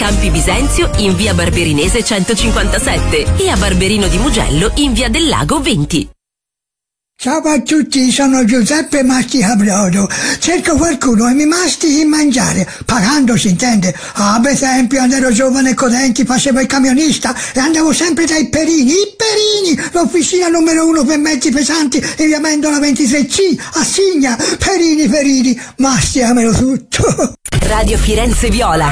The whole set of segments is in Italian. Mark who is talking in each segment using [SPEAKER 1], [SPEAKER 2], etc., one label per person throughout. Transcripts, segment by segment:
[SPEAKER 1] Campi Bisenzio in via Barberinese 157 e a Barberino di Mugello in via del Lago 20.
[SPEAKER 2] Ciao a tutti, sono Giuseppe Masticabrodo. Cerco qualcuno e mi mastichi il mangiare, pagando si intende. Ad esempio, quando ero giovane e codenti facevo il camionista e andavo sempre dai Perini, l'officina numero 1 per mezzi pesanti in via Mendola 23C, a Signa. Perini, masticamelo tutto.
[SPEAKER 1] Radio Firenze Viola.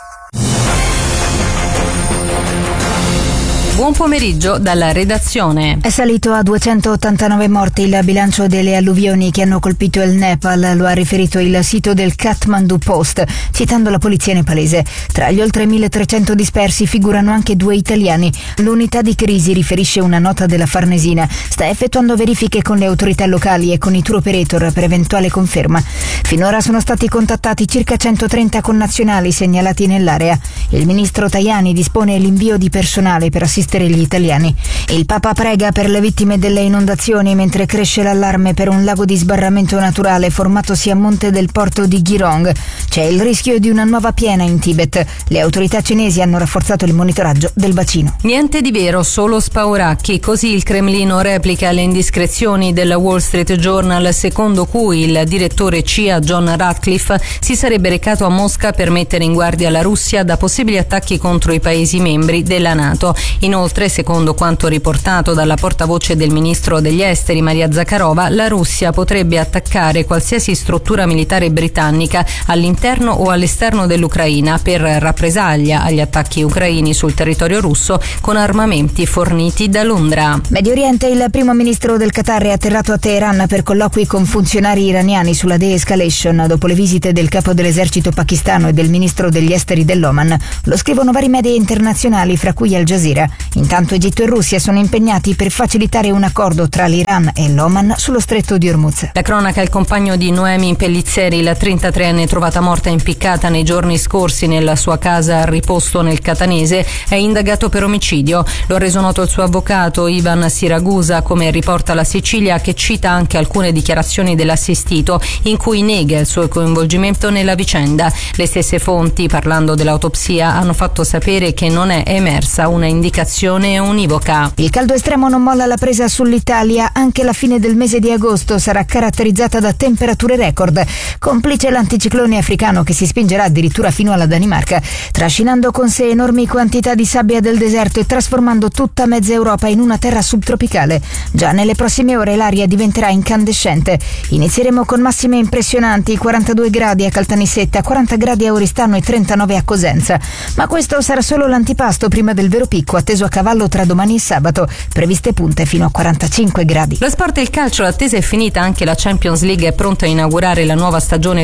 [SPEAKER 3] Buon pomeriggio dalla redazione.
[SPEAKER 4] È salito a 289 morti il bilancio delle alluvioni che hanno colpito il Nepal, lo ha riferito il sito del Kathmandu Post, citando la polizia nepalese. Tra gli oltre 1300 dispersi figurano anche 2 italiani. L'unità di crisi, riferisce una nota della Farnesina, sta effettuando verifiche con le autorità locali e con i tour operator per eventuale conferma. Finora sono stati contattati circa 130 connazionali segnalati nell'area. Il ministro Tajani dispone l'invio di personale per assistere gli italiani. Il Papa prega per le vittime delle inondazioni mentre cresce l'allarme per un lago di sbarramento naturale formatosi a monte del porto di Girong. C'è il rischio di una nuova piena in Tibet. Le autorità cinesi hanno rafforzato il monitoraggio del bacino.
[SPEAKER 3] Niente di vero, solo spauracchi. Così il Cremlino replica le indiscrezioni del Wall Street Journal, secondo cui il direttore CIA John Ratcliffe si sarebbe recato a Mosca per mettere in guardia la Russia da possibili attacchi contro i paesi membri della NATO. Inoltre, secondo quanto riportato dalla portavoce del ministro degli esteri Maria Zakharova, la Russia potrebbe attaccare qualsiasi struttura militare britannica all'interno o all'esterno dell'Ucraina per rappresaglia agli attacchi ucraini sul territorio russo con armamenti forniti da Londra.
[SPEAKER 4] Medio Oriente, il primo ministro del Qatar è atterrato a Teheran per colloqui con funzionari iraniani sulla de-escalation dopo le visite del capo dell'esercito pakistano e del ministro degli esteri dell'Oman. Lo scrivono vari media internazionali, fra cui Al Jazeera. Intanto Egitto e Russia sono impegnati per facilitare un accordo tra l'Iran e l'Oman sullo stretto di Hormuz.
[SPEAKER 3] La cronaca: il compagno di Noemi Pellizzeri, la 33enne trovata morta impiccata nei giorni scorsi nella sua casa a Riposto nel Catanese, è indagato per omicidio. Lo ha reso noto il suo avvocato Ivan Siragusa, come riporta la Sicilia, che cita anche alcune dichiarazioni dell'assistito in cui nega il suo coinvolgimento nella vicenda. Le stesse fonti, parlando dell'autopsia, hanno fatto sapere che non è emersa una indicazione univoca.
[SPEAKER 4] Il caldo estremo non molla la presa sull'Italia. Anche la fine del mese di agosto sarà caratterizzata da temperature record, complice l'anticiclone africano che si spingerà addirittura fino alla Danimarca, trascinando con sé enormi quantità di sabbia del deserto e trasformando tutta mezza Europa in una terra subtropicale. Già nelle prossime ore l'aria diventerà incandescente. Inizieremo con massime impressionanti: 42 gradi a Caltanissetta, 40 gradi a Oristano e 39 a Cosenza. Ma questo sarà solo l'antipasto prima del vero picco, atteso a cavallo tra domani e sabato, previste punte fino a 45 gradi.
[SPEAKER 3] Lo sport e il calcio: l'attesa è finita, anche la Champions League è pronta a inaugurare la nuova stagione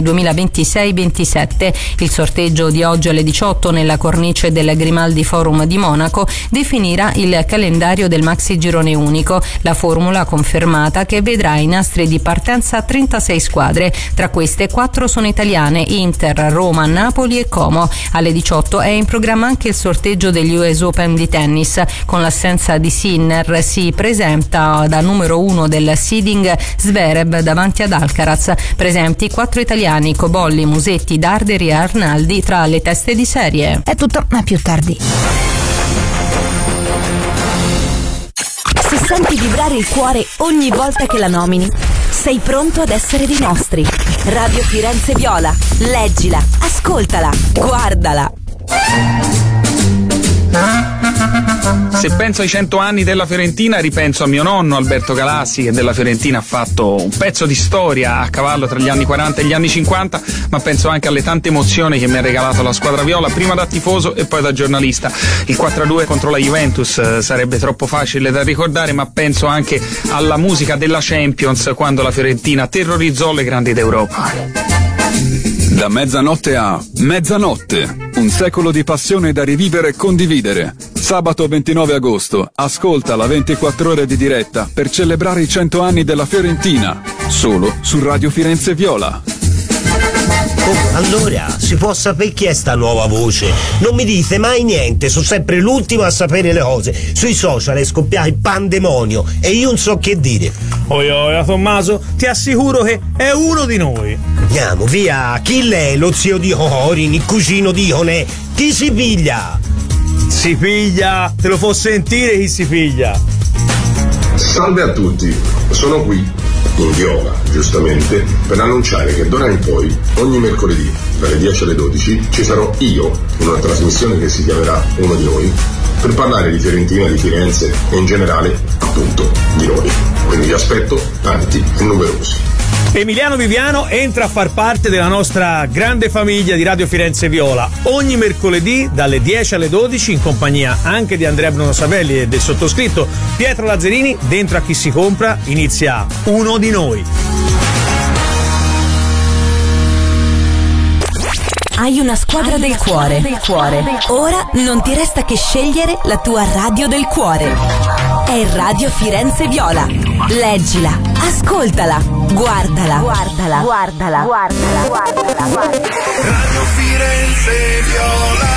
[SPEAKER 3] 2026-27. Il sorteggio di oggi alle 18 nella cornice del Grimaldi Forum di Monaco definirà il calendario del maxi girone unico. La formula confermata che vedrà i nastri di partenza 36 squadre, tra queste 4 sono italiane: Inter, Roma, Napoli e Como. Alle 18 è in programma anche il sorteggio degli US Open di tennis. Con l'assenza di Sinner si presenta da numero 1 del seeding Zverev davanti ad Alcaraz. Presenti 4 italiani: Cobolli, Musetti, Darderi e Arnaldi tra le teste di serie.
[SPEAKER 4] È tutto, a più tardi.
[SPEAKER 1] Se senti vibrare il cuore ogni volta che la nomini, sei pronto ad essere dei nostri. Radio Firenze Viola. Leggila, ascoltala, guardala.
[SPEAKER 5] Se penso ai 100 anni della Fiorentina, ripenso a mio nonno Alberto Galassi, che della Fiorentina ha fatto un pezzo di storia a cavallo tra gli anni 40 e gli anni 50, ma penso anche alle tante emozioni che mi ha regalato la squadra viola, prima da tifoso e poi da giornalista. Il 4-2 contro la Juventus sarebbe troppo facile da ricordare, ma penso anche alla musica della Champions, quando la Fiorentina terrorizzò le grandi d'Europa.
[SPEAKER 6] Da mezzanotte a mezzanotte, un secolo di passione da rivivere e condividere. Sabato 29 agosto, ascolta la 24 ore di diretta per celebrare i 100 anni della Fiorentina, solo su Radio Firenze Viola.
[SPEAKER 7] Oh, allora, si può sapere chi è sta nuova voce? Non mi dite mai niente, sono sempre l'ultimo a sapere le cose. Sui social è scoppiato il pandemonio e io non so che dire.
[SPEAKER 8] Oia, Tommaso, ti assicuro che è uno di noi.
[SPEAKER 7] Andiamo, via, chi l'è? Lo zio di Corin, il cugino di Ionè? Chi si piglia?
[SPEAKER 8] Si piglia, te lo può sentire chi si piglia.
[SPEAKER 9] Salve a tutti, sono qui, in viola, giustamente, per annunciare che d'ora in poi, ogni mercoledì, dalle 10 alle 12, ci sarò io, in una trasmissione che si chiamerà Uno di Noi, per parlare di Fiorentina, di Firenze e in generale, appunto, di noi. Quindi vi aspetto tanti e numerosi.
[SPEAKER 8] Emiliano Viviano entra a far parte della nostra grande famiglia di Radio Firenze Viola ogni mercoledì dalle 10 alle 12 in compagnia anche di Andrea Bruno Savelli e del sottoscritto Pietro Lazzarini. Dentro a Chi si compra inizia Uno di Noi.
[SPEAKER 1] Hai una squadra del cuore. Ora non ti resta che scegliere la tua radio del cuore. È Radio Firenze Viola. Leggila, ascoltala, guardala.
[SPEAKER 10] Radio Firenze Viola.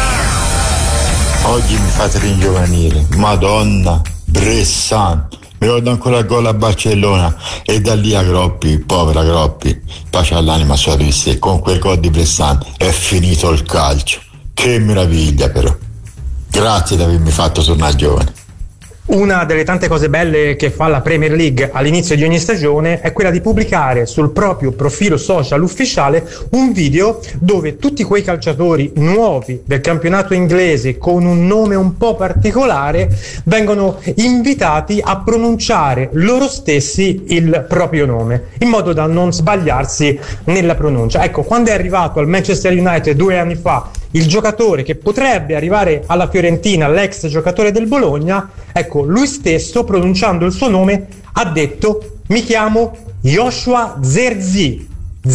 [SPEAKER 11] Oggi mi fate ringiovanire, Madonna, Bressan. Mi ricordo ancora il gol a Barcellona e da lì a Groppi, povera Groppi, pace all'anima sua triste, e con quel gol di Bressan è finito il calcio. Che meraviglia però. Grazie di avermi fatto tornare giovane.
[SPEAKER 12] Una delle tante cose belle che fa la Premier League all'inizio di ogni stagione è quella di pubblicare sul proprio profilo social ufficiale un video dove tutti quei calciatori nuovi del campionato inglese con un nome un po' particolare vengono invitati a pronunciare loro stessi il proprio nome in modo da non sbagliarsi nella pronuncia. Ecco, quando è arrivato al Manchester United 2 anni fa il giocatore che potrebbe arrivare alla Fiorentina, l'ex giocatore del Bologna, ecco, lui stesso pronunciando il suo nome ha detto: mi chiamo Joshua Zerzi,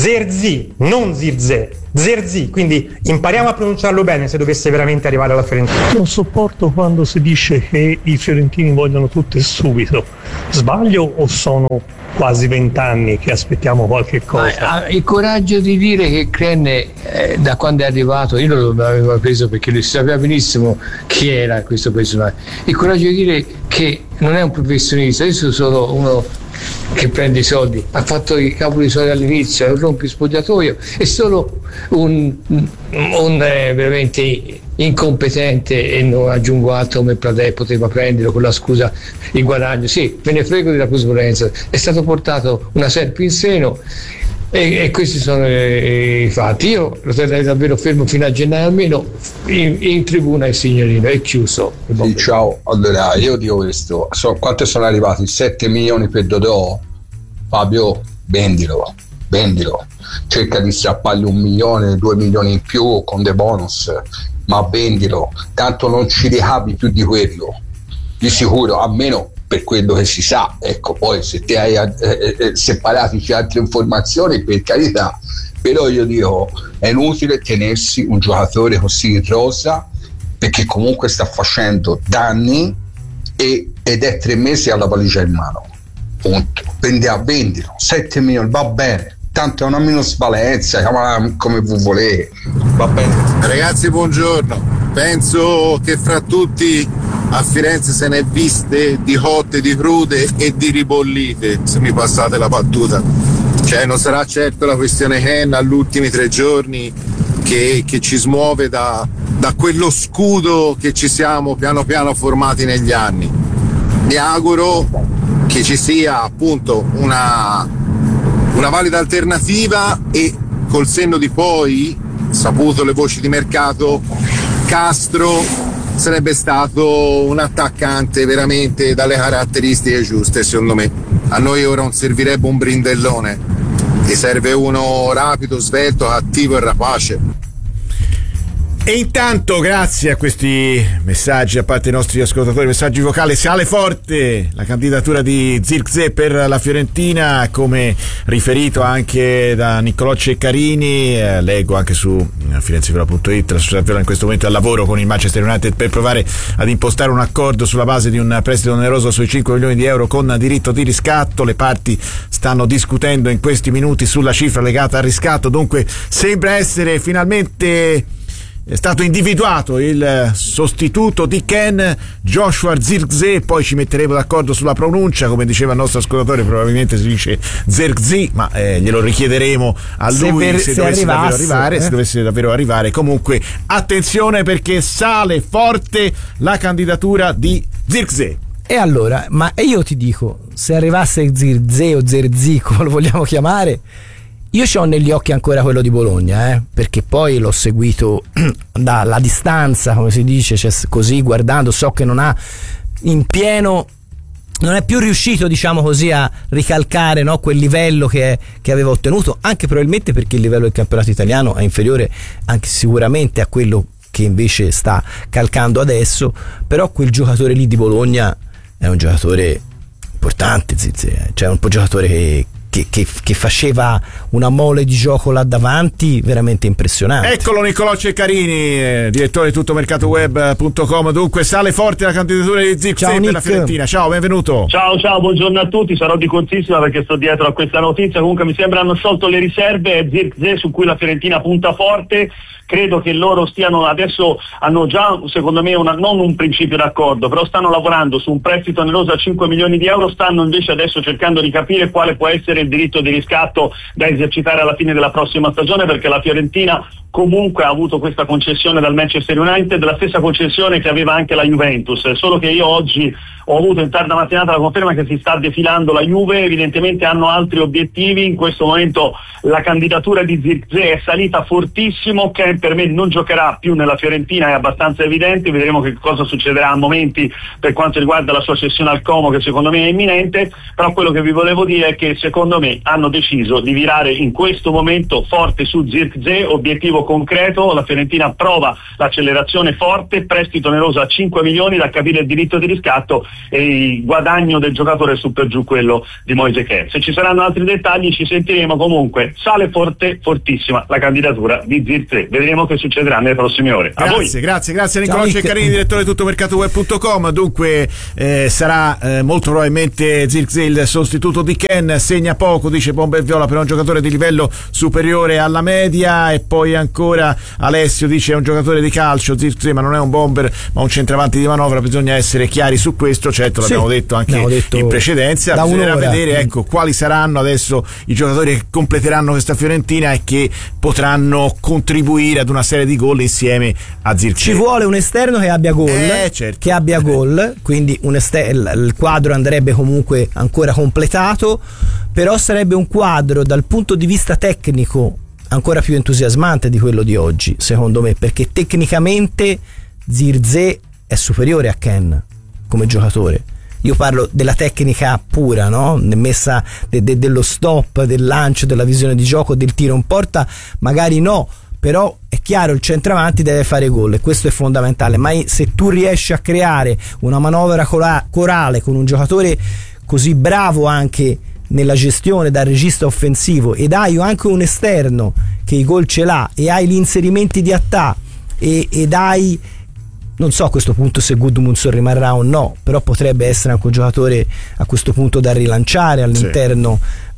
[SPEAKER 12] non Zirze, Zerzi, quindi impariamo a pronunciarlo bene se dovesse veramente arrivare alla Fiorentina.
[SPEAKER 13] Non sopporto quando si dice che i fiorentini vogliono tutto e subito. Sbaglio o sono quasi 20 anni che aspettiamo qualche cosa?
[SPEAKER 14] Il coraggio di dire che Crenne da quando è arrivato, io non l'avevo preso perché lui sapeva benissimo chi era questo personaggio, il coraggio di dire che non è un professionista, io sono solo uno che prende i soldi, ha fatto i capo di soldi all'inizio, è un rompispogliatoio, è solo un veramente incompetente e non aggiungo altro come Pradè poteva prenderlo con la scusa il guadagno. Sì, me ne frego della plusvalenza, è stato portato una serpe in seno e questi sono i fatti. Io lo terrei davvero fermo fino a gennaio almeno in tribuna il signorino. È chiuso.
[SPEAKER 15] Sì, ciao, allora io dico questo, quanto sono arrivati? 7 milioni per Dodò. Fabio, vendilo, cerca di strappargli 1 milione, 2 milioni in più con dei bonus, ma vendilo, tanto non ci ricavi più di quello di sicuro, almeno per quello che si sa. Ecco, poi se te hai separatici altre informazioni, per carità, però io dico è inutile tenersi un giocatore così in rosa, perché comunque sta facendo danni ed è 3 mesi alla valigia in mano, punto. Vendilo, 7 milioni va bene, tanto è una minusvalenza, chiamala come volete, va bene.
[SPEAKER 11] Ragazzi, buongiorno. Penso che fra tutti a Firenze se ne è viste di cotte, di crude e di ribollite, se mi passate la battuta. Cioè non sarà certo la questione Ken agli ultimi 3 giorni che ci smuove da quello scudo che ci siamo piano piano formati negli anni. Mi auguro che ci sia appunto una valida alternativa e col senno di poi, saputo le voci di mercato, Castro sarebbe stato un attaccante veramente dalle caratteristiche giuste, secondo me. A noi ora non servirebbe un brindellone, ti serve uno rapido, svelto, attivo e rapace.
[SPEAKER 16] E intanto, grazie a questi messaggi da parte dei nostri ascoltatori, messaggi vocali, sale forte la candidatura di Zirkzee per la Fiorentina, come riferito anche da Niccolò Ceccarini. Leggo anche su firenzeviola.it, la società Viola in questo momento è al lavoro con il Manchester United per provare ad impostare un accordo sulla base di un prestito oneroso sui 5 milioni di euro con diritto di riscatto. Le parti stanno discutendo in questi minuti sulla cifra legata al riscatto, dunque sembra essere finalmente è stato individuato il sostituto di Ken, Joshua Zirkzee. Poi ci metteremo d'accordo sulla pronuncia, come diceva il nostro ascoltatore, probabilmente si dice Zirkzee, ma glielo richiederemo a lui se dovesse davvero arrivare. Comunque attenzione, perché sale forte la candidatura di Zirkzee.
[SPEAKER 17] E allora, ma io ti dico, se arrivasse Zirkzee o Zerzi, come lo vogliamo chiamare, io c'ho negli occhi ancora quello di Bologna, perché poi l'ho seguito dalla distanza, come si dice, cioè così guardando, so che non ha in pieno, non è più riuscito, diciamo così, a ricalcare, no, quel livello che aveva ottenuto, anche probabilmente perché il livello del campionato italiano è inferiore anche sicuramente a quello che invece sta calcando adesso. Però quel giocatore lì di Bologna è un giocatore importante, cioè un giocatore che faceva una mole di gioco là davanti veramente impressionante.
[SPEAKER 16] Eccolo Niccolò Ceccarini, direttore di tuttomercatoweb.com. Dunque sale forte la candidatura di Zirkzee per la Fiorentina. Ciao, benvenuto.
[SPEAKER 18] Ciao, buongiorno a tutti. Sarò di cortissima perché sto dietro a questa notizia. Comunque mi sembra hanno sciolto le riserve. È Zirkzee su cui la Fiorentina punta forte. Credo che loro stiano adesso, hanno già secondo me non un principio d'accordo, però stanno lavorando su un prestito oneroso a 5 milioni di euro. Stanno invece adesso cercando di capire quale può essere il diritto di riscatto da esercitare alla fine della prossima stagione, perché la Fiorentina comunque ha avuto questa concessione dal Manchester United, la stessa concessione che aveva anche la Juventus, solo che io oggi ho avuto in tarda mattinata la conferma che si sta defilando la Juve. Evidentemente hanno altri obiettivi. In questo momento la candidatura di Zirkzee è salita fortissimo. Ken per me non giocherà più nella Fiorentina, è abbastanza evidente. Vedremo che cosa succederà a momenti per quanto riguarda la sua cessione al Como, che secondo me è imminente. Però quello che vi volevo dire è che secondo me hanno deciso di virare in questo momento forte su Zirkzee, obiettivo concreto. La Fiorentina prova l'accelerazione forte, prestito oneroso a 5 milioni, da capire il diritto di riscatto e il guadagno del giocatore su per giù quello di Moise Kean. Se ci saranno altri dettagli ci sentiremo. Comunque sale fortissima la candidatura di Zirkzee. Vedremo che succederà nelle prossime ore.
[SPEAKER 16] Grazie a Niccolò Ceccarini, direttore di tuttomercatoweb.com. Dunque sarà molto probabilmente Zirkzee il sostituto di Kean. Segna poco, dice Bomber Viola, per un giocatore di livello superiore alla media. E poi ancora Alessio dice: è un giocatore di calcio Zirkzee, ma non è un bomber, ma un centravanti di manovra. Bisogna essere chiari su questo. Certo, l'abbiamo detto anche in precedenza. Bisognerà vedere quali saranno adesso i giocatori che completeranno questa Fiorentina e che potranno contribuire ad una serie di gol insieme a Zirkzee.
[SPEAKER 17] Ci vuole un esterno che abbia gol, che abbia gol, quindi il quadro andrebbe comunque ancora completato, però sarebbe un quadro dal punto di vista tecnico ancora più entusiasmante di quello di oggi, secondo me, perché tecnicamente Zirkzee è superiore a Kean come giocatore. Io parlo della tecnica pura, no? Messa dello stop, del lancio, della visione di gioco, del tiro in porta, magari no, però è chiaro, il centravanti deve fare gol e questo è fondamentale. Ma se tu riesci a creare una manovra corale con un giocatore così bravo anche nella gestione dal regista offensivo, ed hai anche un esterno che i gol ce l'ha, e hai gli inserimenti di attacco ed hai, non so a questo punto se Gudmundsson rimarrà o no, però potrebbe essere anche un giocatore a questo punto da rilanciare all'interno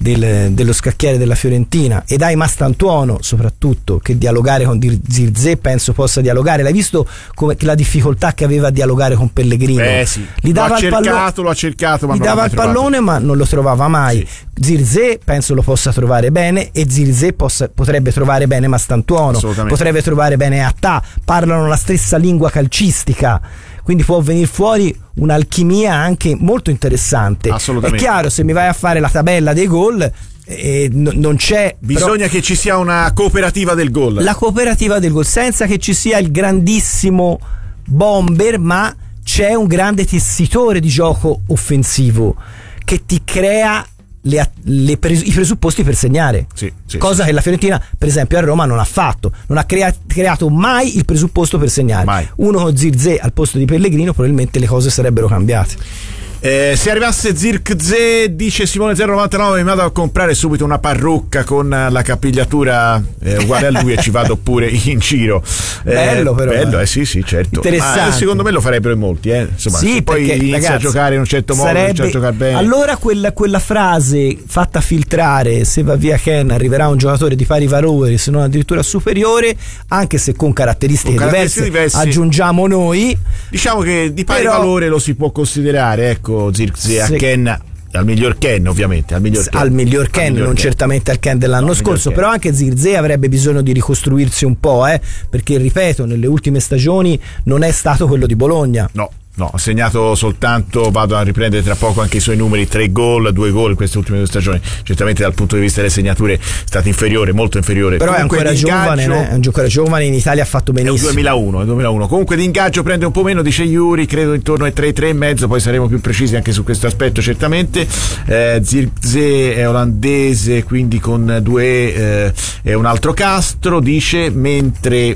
[SPEAKER 17] dello scacchiere della Fiorentina. Ed hai Mastantuono soprattutto, che dialogare con Zirkzee penso possa dialogare. L'hai visto come la difficoltà che aveva a dialogare con Pellegrino? Gli dava
[SPEAKER 16] l'ha cercato, ma
[SPEAKER 17] gli dava il pallone ma non lo trovava mai. Zirkzee penso lo possa trovare bene, e Zirkzee potrebbe trovare bene Mastantuono, potrebbe trovare bene Attà, parlano la stessa lingua calcistica, quindi può venire fuori un'alchimia anche molto interessante. È chiaro, se mi vai a fare la tabella dei gol non c'è,
[SPEAKER 16] bisogna che ci sia una cooperativa del gol,
[SPEAKER 17] la cooperativa del gol, senza che ci sia il grandissimo bomber, ma c'è un grande tessitore di gioco offensivo che ti crea i presupposti per segnare, cosa che la Fiorentina per esempio a Roma non ha fatto, non ha creato mai il presupposto per segnare. Mai. Uno con Zirkzee al posto di Pellegrino probabilmente le cose sarebbero cambiate.
[SPEAKER 16] Se arrivasse Zirkzee, dice Simone 099, mi vado a comprare subito una parrucca con la capigliatura uguale a lui e ci vado pure in giro.
[SPEAKER 17] Bello però.
[SPEAKER 16] Bello, sì, certo.
[SPEAKER 17] Interessante.
[SPEAKER 16] Ma secondo me lo farebbero in molti, insomma,
[SPEAKER 17] sì,
[SPEAKER 16] poi
[SPEAKER 17] perché,
[SPEAKER 16] inizia
[SPEAKER 17] ragazzi,
[SPEAKER 16] a giocare in un certo modo, inizia a giocare bene.
[SPEAKER 17] Allora quella frase fatta filtrare, se va via Ken arriverà un giocatore di pari valore, se non addirittura superiore, anche se con caratteristiche diverse, aggiungiamo noi.
[SPEAKER 16] Diciamo che di pari valore lo si può considerare, ecco, Zirkzee a Ken, al miglior Ken ovviamente, al miglior Ken,
[SPEAKER 17] non certamente al Ken dell'anno scorso, però anche Zirkzee avrebbe bisogno di ricostruirsi un po', perché ripeto, nelle ultime stagioni non è stato quello di Bologna.
[SPEAKER 16] No, ha segnato soltanto, vado a riprendere tra poco anche i suoi numeri, 3 gol, 2 gol in queste ultime 2 stagioni. Certamente dal punto di vista delle segnature è stato inferiore, molto inferiore.
[SPEAKER 17] Però comunque è ancora giovane, è un giocatore giovane, in Italia ha fatto benissimo.
[SPEAKER 16] È 2001. Comunque di ingaggio prende un po' meno, dice Yuri, credo intorno ai 3,5, poi saremo più precisi anche su questo aspetto certamente. Zirkzee è olandese, quindi con 2 è un altro Castro, dice, mentre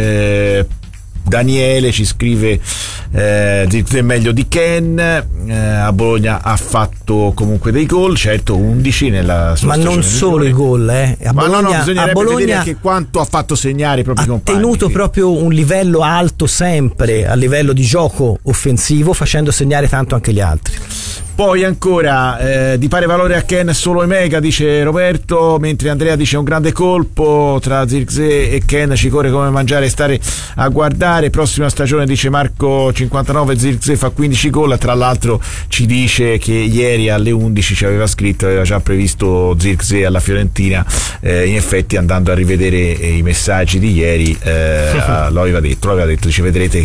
[SPEAKER 16] Daniele ci scrive Zirkzee è meglio di Ken, a Bologna ha fatto comunque dei gol, certo 11 nella sua stagione,
[SPEAKER 17] non solo i gol, a Bologna,
[SPEAKER 16] bisognerebbe vedere anche quanto ha fatto segnare i propri compagni.
[SPEAKER 17] Ha tenuto proprio un livello alto sempre a livello di gioco offensivo, facendo segnare tanto anche gli altri.
[SPEAKER 16] Poi ancora di pari valore a Ken solo Emega, dice Roberto, mentre Andrea dice un grande colpo tra Zirkzee e Ken, ci corre come mangiare e stare a guardare. Prossima stagione, dice Marco 59, Zirkzee fa 15 gol, tra l'altro ci dice che ieri alle 11 ci aveva scritto, aveva già previsto Zirkzee alla Fiorentina, in effetti andando a rivedere i messaggi di ieri lo aveva detto, dice vedrete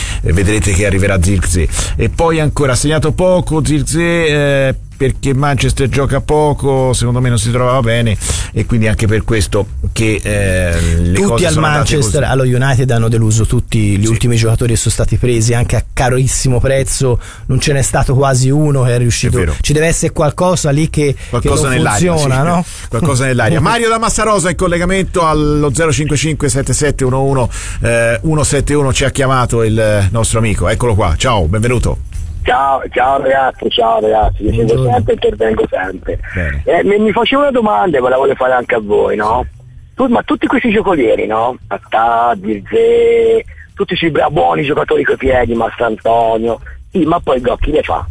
[SPEAKER 16] che arriverà Zirkzee. E poi ancora ha segnato poco Zirkzee perché Manchester gioca poco, secondo me non si trovava bene e quindi anche per questo che le
[SPEAKER 17] tutti
[SPEAKER 16] cose
[SPEAKER 17] al
[SPEAKER 16] sono
[SPEAKER 17] Manchester, allo United hanno deluso tutti gli ultimi giocatori che sono stati presi anche a carissimo prezzo, non ce n'è stato quasi uno che è riuscito. Ci deve essere qualcosa lì che non funziona, no?
[SPEAKER 16] Qualcosa nell'aria. Mario da Massarosa in collegamento allo 055 7711 171, ci ha chiamato il nostro amico, eccolo qua, ciao, benvenuto.
[SPEAKER 19] Ciao ragazzi, mi sento sempre, intervengo sempre. Mi facevo una domanda e ve la voglio fare anche a voi, no? Ma tutti questi giocolieri, no? Attà, Zirkzee, tutti questi buoni giocatori coi piedi, Mastrantonio, sì, ma poi chi le fa?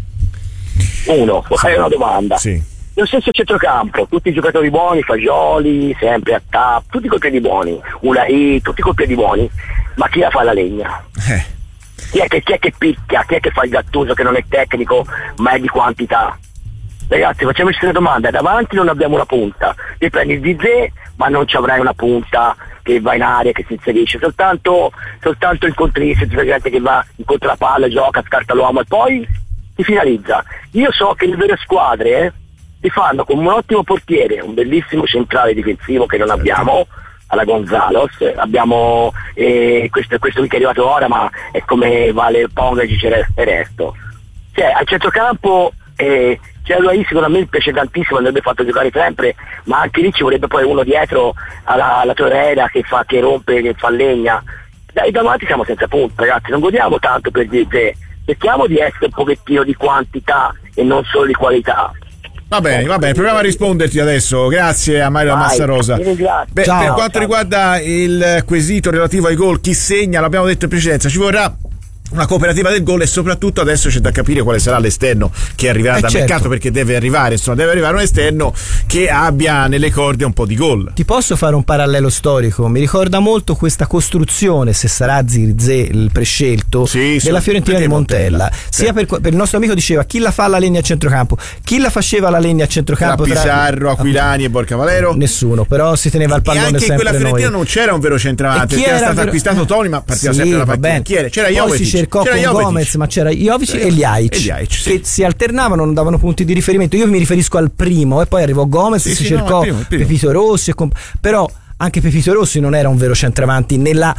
[SPEAKER 19] Uno, è una domanda.
[SPEAKER 16] Sì.
[SPEAKER 19] Lo stesso centrocampo, tutti i giocatori buoni, Fagioli, sempre Attà, tutti col piedi buoni, Ulai, tutti col piedi buoni, ma chi la fa la legna? Chi è che picchia? Chi è che fa il Gattuso che non è tecnico ma è di quantità? Ragazzi, facciamoci una domanda, davanti non abbiamo una punta, ti prendi il Zirkzee ma non ci avrai una punta che va in aria, che si inserisce, soltanto il contrista, c'è gente che va, incontra la palla, gioca, scarta l'uomo e poi ti finalizza. Io so che le vere squadre ti fanno con un ottimo portiere, un bellissimo centrale difensivo che non abbiamo, alla Gonzalos, abbiamo questo che è arrivato ora, ma è come vale Pongaci e resto. Cioè al centrocampo Ulai secondo me mi piace tantissimo, andrebbe fatto giocare sempre, ma anche lì ci vorrebbe poi uno dietro alla Torreira che rompe, che fa legna. Dai, davanti siamo senza punti, ragazzi, non godiamo tanto per Zirkzee, cerchiamo di essere un pochettino di quantità e non solo di qualità.
[SPEAKER 16] Va bene, proviamo a risponderti adesso. Grazie a Mario Massarosa. Per quanto riguarda il quesito relativo ai gol, chi segna, l'abbiamo detto in precedenza, ci vorrà una cooperativa del gol e soprattutto adesso c'è da capire quale sarà l'esterno che arriverà dal mercato, perché deve arrivare un esterno che abbia nelle corde un po' di gol.
[SPEAKER 17] Ti posso fare un parallelo storico? Mi ricorda molto questa costruzione, se sarà Zirkzee il prescelto, della Fiorentina di Montella. Sia per il nostro amico diceva chi la fa la legna a centrocampo, chi la faceva la legna a centrocampo
[SPEAKER 16] tra Pizarro, Aquilani e Borca Valero?
[SPEAKER 17] Nessuno, però si teneva il pallone sempre noi.
[SPEAKER 16] Anche in quella Fiorentina non c'era un vero centravanti, perché era stato acquistato Toni, ma partiva sempre la partita. Chi era? C'era Jovetic. Con Gomez, ma c'era Jovic e Ljajic che si alternavano, non davano punti di riferimento. Io mi riferisco al primo e poi arrivò Gomez, si cercò il primo. Pepito Rossi però anche Pepito Rossi non era un vero centravanti nella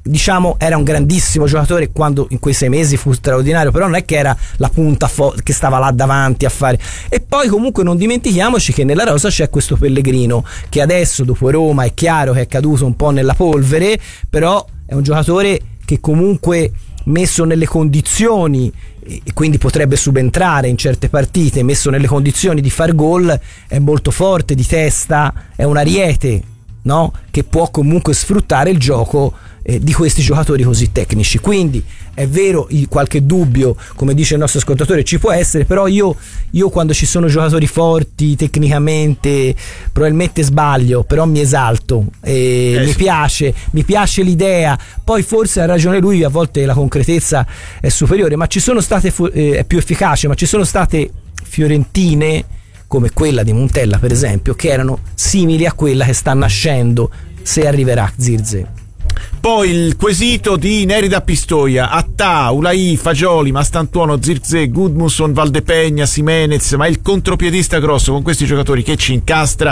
[SPEAKER 17] diciamo era un grandissimo giocatore quando in quei 6 mesi fu straordinario, però non è che era la punta che stava là davanti a fare. E poi comunque non dimentichiamoci che nella rosa c'è questo Pellegrino che adesso dopo Roma è chiaro che è caduto un po' nella polvere, però è un giocatore che comunque messo nelle condizioni, e quindi potrebbe subentrare in certe partite, messo nelle condizioni di far gol, è molto forte di testa, è un ariete, no? Che può comunque sfruttare il gioco di questi giocatori così tecnici. Quindi è vero, qualche dubbio, come dice il nostro ascoltatore, ci può essere, però io quando ci sono giocatori forti tecnicamente probabilmente sbaglio, però mi esalto e mi piace l'idea. Poi forse ha ragione lui, a volte la concretezza è superiore, ma ci sono state è più efficace, ma ci sono state fiorentine come quella di Montella per esempio che erano simili a quella che sta nascendo, se arriverà Zirkzee.
[SPEAKER 16] Poi il quesito di Neri da Pistoia: Attà, Ulai, Fagioli, Mastantuono, Zirkzee, Gudmundsson, Valdepegna, Simenez, ma il contropiedista grosso con questi giocatori che ci incastra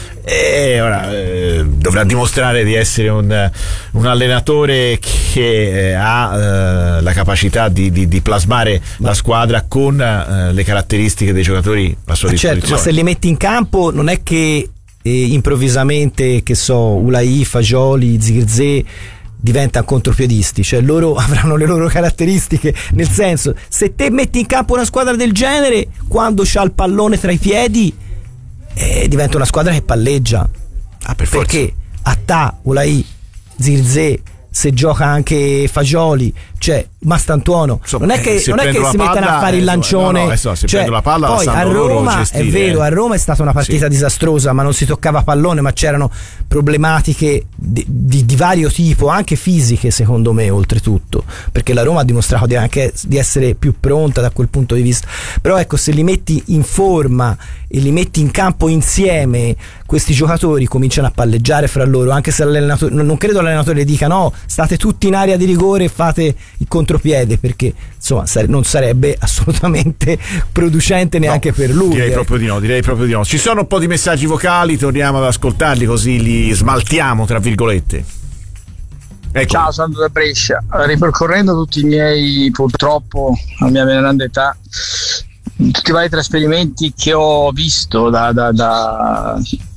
[SPEAKER 16] ora dovrà dimostrare di essere un allenatore che ha la capacità di plasmare la squadra con le caratteristiche dei giocatori a sua disposizione.
[SPEAKER 17] Certo, ma se li metti in campo non è che improvvisamente, che so, Ulai, Fagioli, Zirkzee diventano contropiedisti, cioè loro avranno le loro caratteristiche, nel senso, se te metti in campo una squadra del genere, quando c'ha il pallone tra i piedi diventa una squadra che palleggia, perché Attà, Ulai, Zirkzee, se gioca anche Fagioli, cioè Mastantuono, non è che si mettono a fare il lancione,
[SPEAKER 16] se prendo la palla
[SPEAKER 17] poi a Roma è vero, a Roma è stata una partita disastrosa, ma non si toccava pallone, ma c'erano problematiche di vario tipo, anche fisiche secondo me, oltretutto, perché la Roma ha dimostrato di essere più pronta da quel punto di vista. Però ecco, se li metti in forma e li metti in campo insieme, questi giocatori cominciano a palleggiare fra loro, anche se l'allenatore, non credo l'allenatore dica no, state tutti in area di rigore e fate il contropiede, perché insomma non sarebbe assolutamente producente neanche per lui.
[SPEAKER 16] Direi proprio di no. Ci sono un po' di messaggi vocali, torniamo ad ascoltarli così li smaltiamo tra virgolette. Ecco.
[SPEAKER 20] Ciao, Sandro da Brescia. Ripercorrendo tutti i miei, purtroppo alla mia grande età, tutti i vari trasferimenti che ho visto da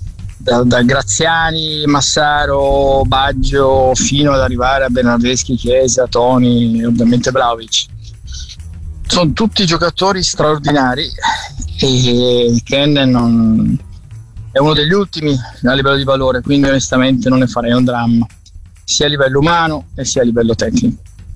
[SPEAKER 20] Graziani, Massaro, Baggio fino ad arrivare a Bernardeschi, Chiesa, Toni e ovviamente Vlahovic, sono tutti giocatori straordinari e Ken è uno degli ultimi a livello di valore, quindi onestamente non ne farei un dramma sia a livello umano e sia a livello tecnico.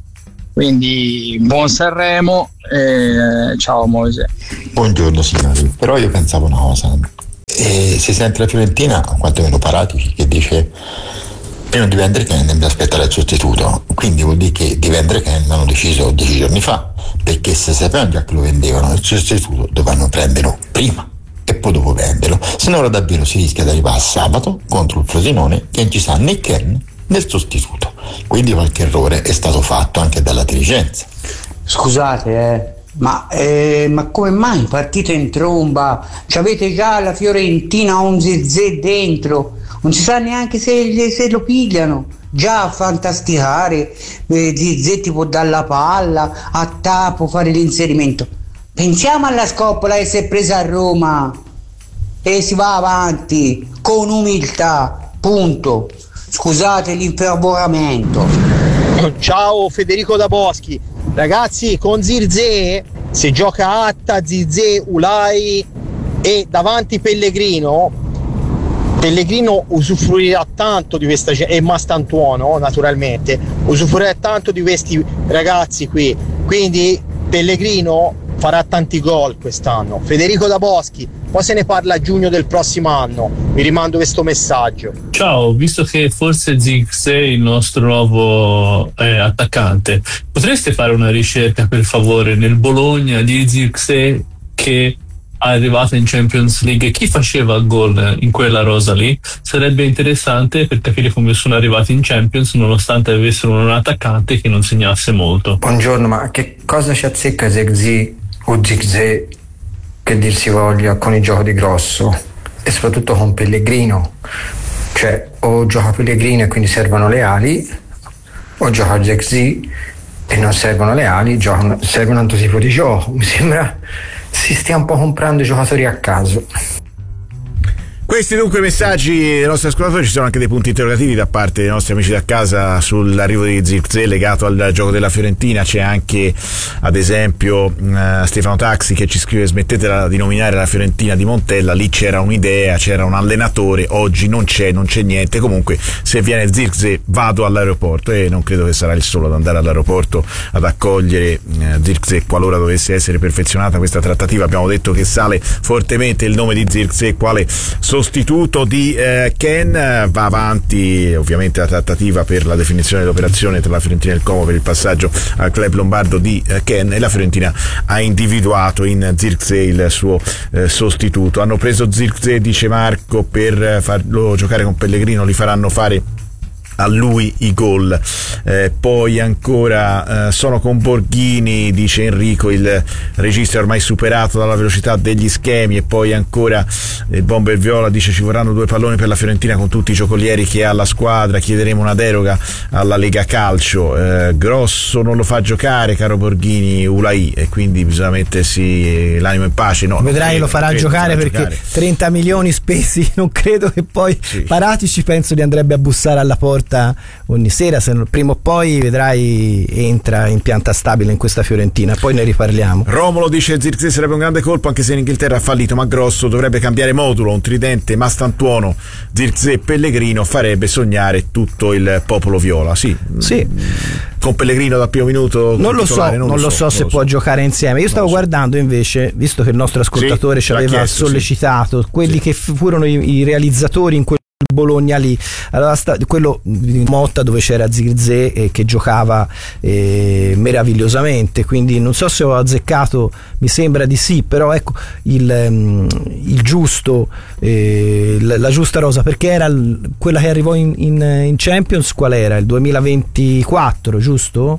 [SPEAKER 20] Quindi buon Sanremo e ciao Moise.
[SPEAKER 21] Buongiorno signori, però io pensavo una cosa, si sente la Fiorentina, quantomeno Paratici, che dice prima di vendere Ken bisogna aspettare il sostituto, quindi vuol dire che di vendere Ken hanno deciso 10 giorni fa, perché se sapevano già che lo vendevano, il sostituto dovevano prenderlo prima e poi dopo venderlo, se no ora davvero si rischia di arrivare a sabato contro il Frosinone che non ci sa né Ken né il sostituto, quindi qualche errore è stato fatto anche dalla dirigenza.
[SPEAKER 22] Scusate ma come mai partite in tromba? C'avete già la Fiorentina un Zirkzee dentro, non si sa neanche se lo pigliano, già a fantasticare. Zirkzee ti può dare la palla, Attà può fare l'inserimento. Pensiamo alla scoppola che si è presa a Roma e si va avanti con umiltà, punto. Scusate l'infervoramento.
[SPEAKER 12] Ciao Federico da Boschi. Ragazzi, con Zirkzee se gioca Attà, Zirkzee, Ulai e davanti Pellegrino usufruirà tanto di questa e Mastantuono naturalmente usufruirà tanto di questi ragazzi qui, quindi Pellegrino farà tanti gol quest'anno. Federico da Boschi, poi se ne parla a giugno del prossimo anno, vi rimando questo messaggio.
[SPEAKER 23] Ciao, visto che forse Zirkzee è il nostro nuovo attaccante, potreste fare una ricerca per favore nel Bologna di Zirkzee che è arrivato in Champions League, chi faceva gol in quella rosa lì? Sarebbe interessante per capire come sono arrivati in Champions nonostante avessero un attaccante che non segnasse molto.
[SPEAKER 24] Buongiorno, ma che cosa ci azzecca Zirkzee o Zirkzee, che dir si voglia, con il gioco di grosso e soprattutto con Pellegrino? Cioè, o gioca Pellegrino e quindi servono le ali, o gioca Zirkzee e non servono le ali, serve un altro tipo di gioco. Mi sembra si stia un po' comprando i giocatori a caso.
[SPEAKER 16] Questi dunque i messaggi dei nostri ascoltatori. Ci sono anche dei punti interrogativi da parte dei nostri amici da casa sull'arrivo di Zirkzee legato al gioco della Fiorentina. C'è anche ad esempio Stefano Taxi che ci scrive: smettetela di nominare la Fiorentina di Montella, lì c'era un'idea, c'era un allenatore, oggi non c'è niente. Comunque se viene Zirkzee vado all'aeroporto, e non credo che sarà il solo ad andare all'aeroporto ad accogliere Zirkzee qualora dovesse essere perfezionata questa trattativa. Abbiamo detto che sale fortemente il nome di Zirkzee quale sostituto di Ken. Va avanti ovviamente la trattativa per la definizione dell'operazione tra la Fiorentina e il Como per il passaggio al club lombardo di Ken, e la Fiorentina ha individuato in Zirkzee il suo sostituto. Hanno preso Zirkzee, dice Marco, per farlo giocare con Pellegrino, li faranno fare a lui i gol. Poi ancora sono con Borghini, dice Enrico, il registro è ormai superato dalla velocità degli schemi. E poi ancora il Bomber Viola dice: ci vorranno 2 palloni per la Fiorentina con tutti i giocolieri che ha la squadra, chiederemo una deroga alla Lega Calcio. Grosso non lo fa giocare, caro Borghini, Ulai, e quindi bisogna mettersi l'animo in pace. No,
[SPEAKER 17] vedrai, lo farà giocare perché 30 milioni spesi, non credo che poi Paratici penso di andrebbe a bussare alla porta ogni sera, se prima o poi vedrai entra in pianta stabile in questa Fiorentina. Poi ne riparliamo.
[SPEAKER 16] Romolo dice: Zirkzee sarebbe un grande colpo anche se in Inghilterra ha fallito, ma Grosso dovrebbe cambiare modulo, un tridente Mastantuono, Zirkzee, Pellegrino farebbe sognare tutto il popolo viola. Sì. Con Pellegrino dal primo minuto
[SPEAKER 17] non lo so se può giocare insieme. Io stavo guardando invece, visto che il nostro ascoltatore ci aveva sollecitato quelli che furono i realizzatori in quel Bologna lì, allora quello di Motta dove c'era Zirkzee che giocava meravigliosamente, quindi non so se ho azzeccato, mi sembra di sì, però ecco il giusto, la giusta rosa, perché era quella che arrivò in Champions, qual era? Il 2024, giusto?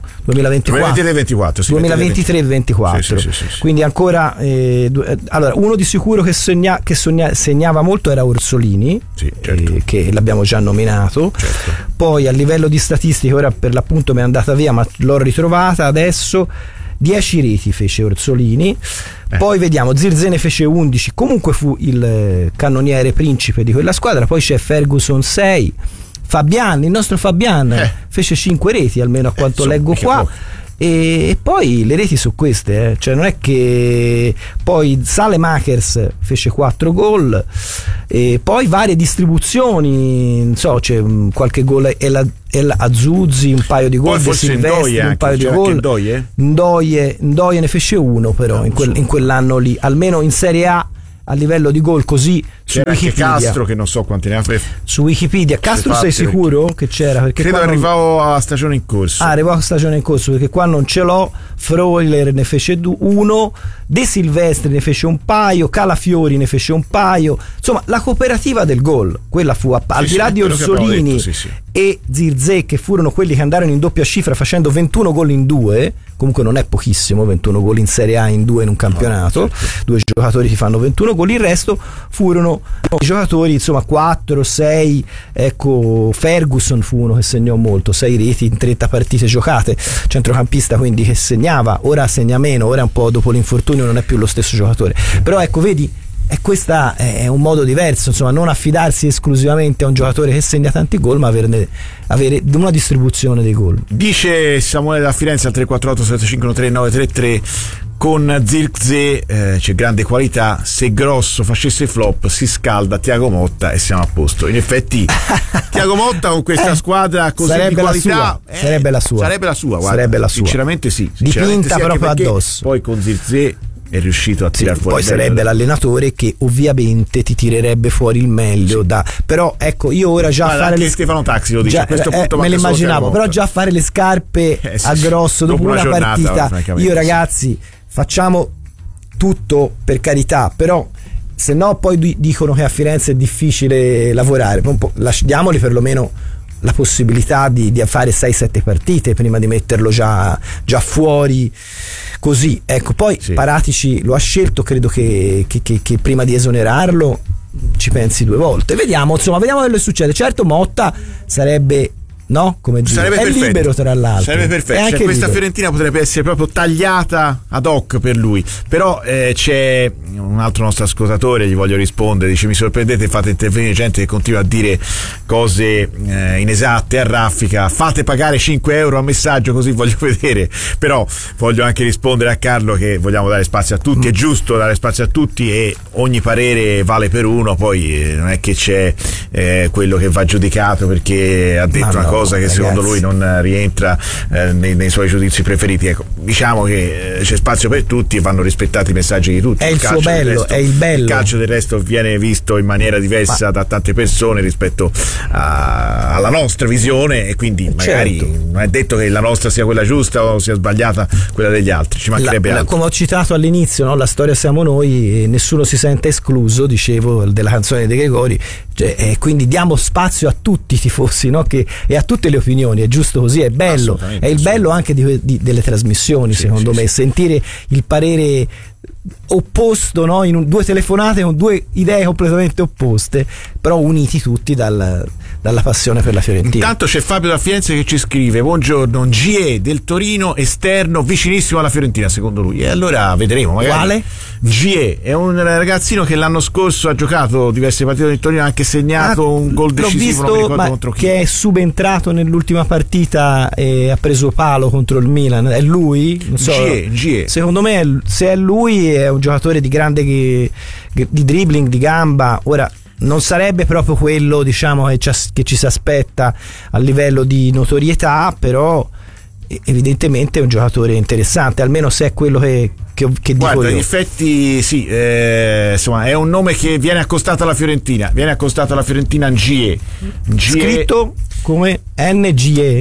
[SPEAKER 17] 2024 sì, 2023-24 sì. Quindi ancora allora uno di sicuro che segnava molto era Orsolini, sì, certo, che l'abbiamo già nominato, certo. Poi a livello di statistiche, ora per l'appunto mi è andata via ma l'ho ritrovata adesso, 10 reti fece Orsolini, poi vediamo Zirkzee ne fece 11, comunque fu il cannoniere principe di quella squadra. Poi c'è Ferguson 6, Fabian, il nostro Fabian fece 5 reti almeno a quanto leggo qua. E poi le reti sono queste, cioè non è che poi Salemakers fece 4 gol, e poi varie distribuzioni, non so, c'è qualche gol El Azuzzi, un paio di gol, De Silvestri un paio di gol, Ndoye ne fece 1 però in quell'anno lì, almeno in Serie A a livello di gol, così su
[SPEAKER 16] c'era
[SPEAKER 17] Wikipedia.
[SPEAKER 16] Anche Castro che non so quanti ne ha preso
[SPEAKER 17] su Wikipedia. Castro sei sicuro che c'era? Perché
[SPEAKER 16] credo arrivavo a stagione in corso.
[SPEAKER 17] Arrivò a stagione in corso, perché qua non ce l'ho. Freuler ne fece 1, De Silvestri ne fece un paio, Calafiori ne fece un paio, insomma la cooperativa del gol, quella fu al di là di Orsolini e Zirkzee, che furono quelli che andarono in doppia cifra facendo 21 gol in 2, comunque non è pochissimo 21 gol in Serie A in 2 in un campionato, 2 giocatori che fanno 21 gol, il resto furono giocatori insomma 4, 6, ecco Ferguson fu uno che segnò molto, 6 reti in 30 partite giocate, centrocampista quindi che segnava, ora segna meno, ora un po' dopo l'infortunio non è più lo stesso giocatore, però ecco vedi, e questa è un modo diverso, insomma, non affidarsi esclusivamente a un giocatore che segna tanti gol, ma avere una distribuzione dei gol.
[SPEAKER 16] Dice Samuele da Firenze al 348-751-3933: con Zirkzee c'è grande qualità, se Grosso facesse flop si scalda Thiago Motta e siamo a posto. In effetti Thiago Motta con questa squadra così di qualità
[SPEAKER 17] sarebbe la sua,
[SPEAKER 16] guarda,
[SPEAKER 17] sarebbe la sua.
[SPEAKER 16] Sinceramente sì,
[SPEAKER 17] dipinta sì, proprio addosso.
[SPEAKER 16] Poi con Zirkzee è riuscito a tirar fuori,
[SPEAKER 17] poi sarebbe l'allenatore che ovviamente ti tirerebbe fuori il meglio però ecco, io ora già fare
[SPEAKER 16] Stefano Taxi lo dice, a questo punto
[SPEAKER 17] me l'immaginavo, però già fare le scarpe a Grosso dopo una partita, io ragazzi facciamo tutto per carità, però se no poi dicono che a Firenze è difficile lavorare, diamoli perlomeno la possibilità di fare 6-7 partite prima di metterlo già fuori così, ecco. Poi Paratici lo ha scelto, credo che prima di esonerarlo ci pensi 2 volte, vediamo che succede. Certo Motta sarebbe no? Come dire.
[SPEAKER 16] Sarebbe
[SPEAKER 17] è
[SPEAKER 16] perfetto.
[SPEAKER 17] Libero, tra l'altro.
[SPEAKER 16] Sarebbe perfetto. Cioè, questa
[SPEAKER 17] libero.
[SPEAKER 16] Fiorentina potrebbe essere proprio tagliata ad hoc per lui. Però c'è un altro nostro ascoltatore, gli voglio rispondere, dice: mi sorprendete e fate intervenire gente che continua a dire cose inesatte a raffica, fate pagare 5 euro a messaggio così voglio vedere. Però voglio anche rispondere a Carlo che vogliamo dare spazio a tutti, è giusto dare spazio a tutti e ogni parere vale per uno, poi non è che c'è quello che va giudicato perché ha detto una cosa che
[SPEAKER 17] ragazzi,
[SPEAKER 16] secondo lui non rientra nei suoi giudizi preferiti. Ecco, diciamo che c'è spazio per tutti e vanno rispettati i messaggi di tutti.
[SPEAKER 17] È il suo bello, è il bello.
[SPEAKER 16] Il calcio del resto viene visto in maniera diversa da tante persone rispetto alla nostra visione e quindi magari non è detto che la nostra sia quella giusta o sia sbagliata quella degli altri, ci mancherebbe altro.
[SPEAKER 17] Come ho citato all'inizio, no? La storia siamo noi e nessuno si sente escluso, dicevo, della canzone di Gregori, quindi diamo spazio a tutti i tifosi, no? E a tutte le opinioni, è giusto così, è bello, è il bello anche delle trasmissioni, secondo me, sentire il parere opposto, no? In due telefonate con due idee completamente opposte, però uniti tutti dalla passione per la Fiorentina.
[SPEAKER 16] Intanto c'è Fabio da Firenze che ci scrive: buongiorno, GE del Torino, esterno vicinissimo alla Fiorentina secondo lui, e allora vedremo magari.
[SPEAKER 17] Quale?
[SPEAKER 16] GE è un ragazzino che l'anno scorso ha giocato diverse partite del Torino, ha anche segnato un gol decisivo, non mi ricordo contro chi,
[SPEAKER 17] che è subentrato nell'ultima partita e ha preso palo contro il Milan. È lui? Non so.
[SPEAKER 16] GE.
[SPEAKER 17] Secondo me se è lui è un giocatore di grande di dribbling, di gamba. Ora non sarebbe proprio quello, diciamo, che ci si aspetta a livello di notorietà, però evidentemente è un giocatore interessante, almeno se è quello che dico
[SPEAKER 16] guarda,
[SPEAKER 17] io.
[SPEAKER 16] in effetti sì, insomma è un nome che viene accostato alla Fiorentina GE.
[SPEAKER 17] Scritto come NGE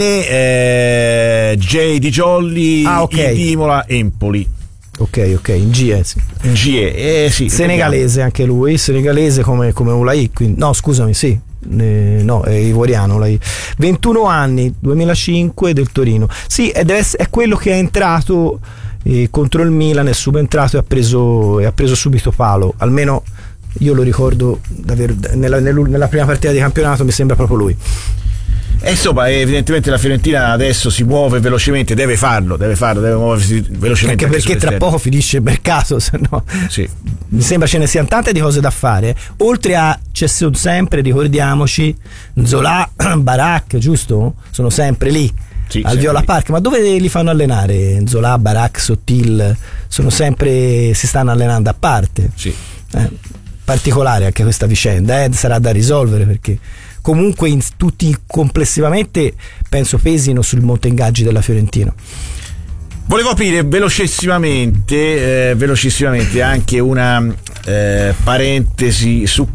[SPEAKER 16] J di Jolly,
[SPEAKER 17] okay.
[SPEAKER 16] I di Imola, Empoli.
[SPEAKER 17] Ok, in GE, sì.
[SPEAKER 16] Sì,
[SPEAKER 17] senegalese anche lui, senegalese come Ulai, quindi, no scusami, sì. No, è ivoriano lei. 21 anni, 2005, del Torino. Sì, è quello che è entrato contro il Milan, è subentrato e ha preso subito palo. Almeno io lo ricordo nella prima partita di campionato, mi sembra proprio lui.
[SPEAKER 16] E insomma, evidentemente la Fiorentina adesso si muove velocemente, deve muoversi velocemente.
[SPEAKER 17] Anche perché tra poco finisce il mercato, se no
[SPEAKER 16] sì.
[SPEAKER 17] Mi sembra ce ne siano tante di cose da fare. Oltre a c'è sempre, ricordiamoci, Nzola, Barak, giusto? Sono sempre lì. Sì, al Viola Park, ma dove li fanno allenare? Nzola, Barak, Sottil sono sempre, si stanno allenando a parte.
[SPEAKER 16] Sì.
[SPEAKER 17] Particolare anche questa vicenda, sarà da risolvere perché comunque tutti complessivamente penso pesino sul monte ingaggi della Fiorentina.
[SPEAKER 16] Volevo aprire velocissimamente anche una parentesi su